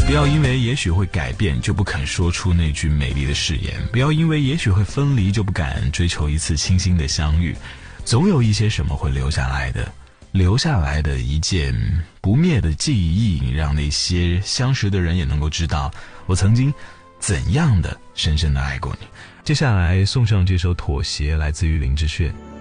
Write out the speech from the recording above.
不要因为也许会改变就不肯说出那句美丽的誓言，不要因为也许会分离就不敢追求一次清新的相遇。总有一些什么会留下来的，留下来的一件不灭的记忆，让那些相识的人也能够知道我曾经怎样的深深的爱过你。接下来送上这首《妥协》，来自于林志炫。